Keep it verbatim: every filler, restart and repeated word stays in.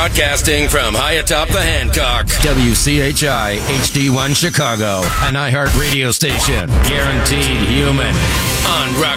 Broadcasting from high atop the Hancock. W C H I H D one Chicago, an iHeart radio station. Guaranteed human. On Rock